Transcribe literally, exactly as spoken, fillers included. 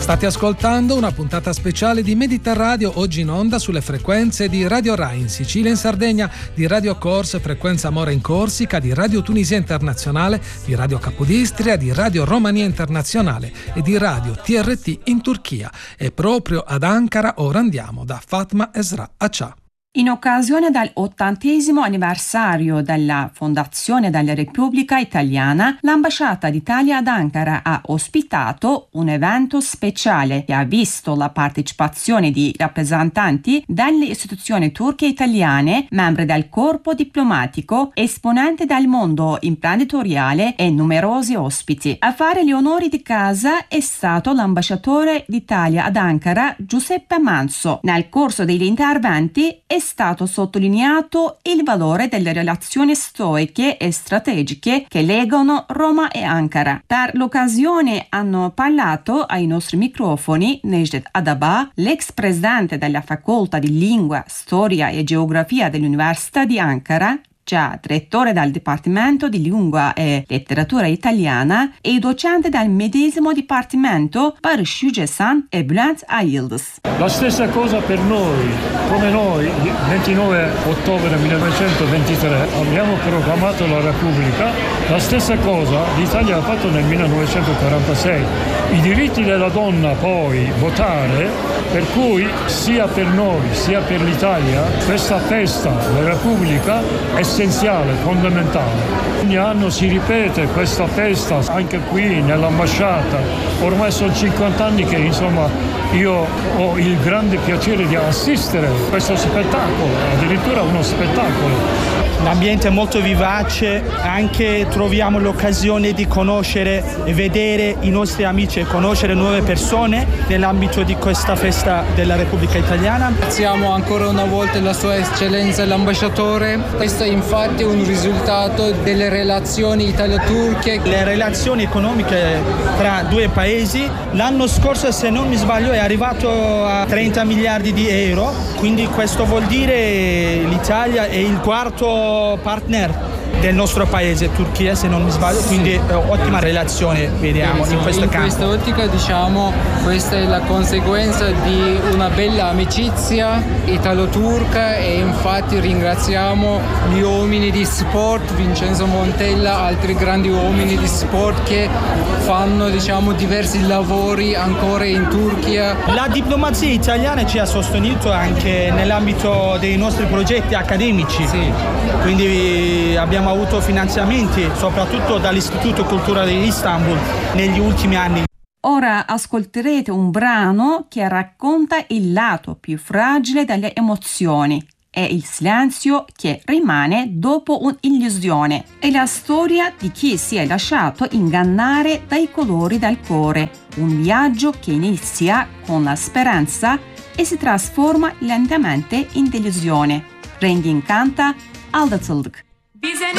State ascoltando una puntata speciale di Mediterradio, oggi in onda sulle frequenze di Radio Rai in Sicilia e in Sardegna, di Radio Corse, frequenza Amore in Corsica, di Radio Tunisia Internazionale, di Radio Capodistria, di Radio Romania Internazionale e di Radio T R T in Turchia. E proprio ad Ankara ora andiamo da Fatma Esra Acha. In occasione dell'ottantesimo anniversario della fondazione della Repubblica Italiana, l'Ambasciata d'Italia ad Ankara ha ospitato un evento speciale che ha visto la partecipazione di rappresentanti delle istituzioni turche e italiane, membri del corpo diplomatico, esponenti del mondo imprenditoriale e numerosi ospiti. A fare gli onori di casa è stato l'ambasciatore d'Italia ad Ankara, Giuseppe Manso. Nel corso degli interventi è stato sottolineato il valore delle relazioni storiche e strategiche che legano Roma e Ankara. Per l'occasione hanno parlato ai nostri microfoni Necdet Adaba, l'ex presidente della facoltà di Lingua, Storia e Geografia dell'Università di Ankara, già direttore del Dipartimento di Lingua e Letteratura Italiana, e i docenti del medesimo Dipartimento Barış Yücesan e Bülent Ayıldız. La stessa cosa per noi, come noi, il ventinove ottobre millenovecentoventitré abbiamo proclamato la Repubblica, la stessa cosa l'Italia ha fatto nel millenovecentoquarantasei. I diritti della donna poi votare, per cui sia per noi sia per l'Italia questa festa, la Repubblica, è essenziale, fondamentale. Ogni anno si ripete questa festa anche qui nell'ambasciata. Ormai sono cinquanta anni che insomma io ho il grande piacere di assistere a questo spettacolo, addirittura uno spettacolo. L'ambiente è molto vivace, anche troviamo l'occasione di conoscere e vedere i nostri amici e conoscere nuove persone nell'ambito di questa festa della Repubblica Italiana. Ringraziamo ancora una volta la Sua Eccellenza l'ambasciatore. Questo è infatti un risultato delle relazioni italo-turche. Le relazioni economiche tra due paesi l'anno scorso, se non mi sbaglio, è arrivato a trenta miliardi di euro, quindi questo vuol dire l'Italia è il quarto partner del nostro paese, Turchia, se non mi sbaglio, quindi eh, ottima relazione vediamo in questo in campo. In questa ottica, diciamo, questa è la conseguenza di una bella amicizia italo-turca, e infatti ringraziamo gli uomini di sport, Vincenzo Montella, altri grandi uomini di sport che fanno, diciamo, diversi lavori ancora in Turchia. La diplomazia italiana ci ha sostenuto anche nell'ambito dei nostri progetti accademici, sì. Quindi abbiamo avuto finanziamenti soprattutto dall'Istituto Culturale di Istanbul negli ultimi anni. Ora ascolterete un brano che racconta il lato più fragile delle emozioni. È il silenzio che rimane dopo un'illusione. È la storia di chi si è lasciato ingannare dai colori del cuore. Un viaggio che inizia con la speranza e si trasforma lentamente in delusione. Rengi canta Aldatıldık. Bize